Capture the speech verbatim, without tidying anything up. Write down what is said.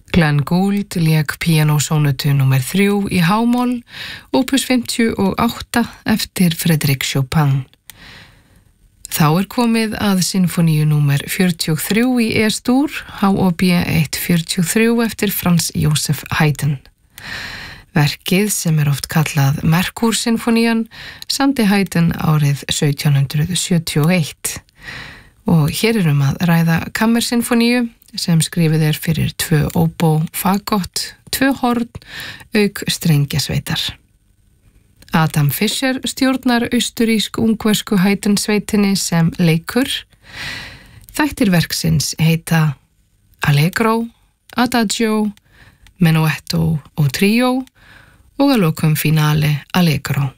Glenn Gould lék píanósónutu númer þrjú í hámól, opus fimmtíu og átta eftir Frédéric Chopin. Þá er komið að sinfoníu númer fjörutíu og þrjú í E-stúr, H O B hundrað fjörutíu og þrjú eftir Franz Joseph Haydn. Verkið, sem er oft kallað Merkur-sinfonían, samdi Haydn árið sautján hundrað sjötíu og eitt. Og hér erum að ræða kammersinfoníu sem skrifið er fyrir tvö óbó, fagott, tvö horn, auk strengjasveitar. Adam Fischer stjórnar austurísk-ungversku Haydn-sveitinni sem leikur. Þættir verksins heita Allegro, Adagio, Menuetto og Trio og að lokum finale Allegro.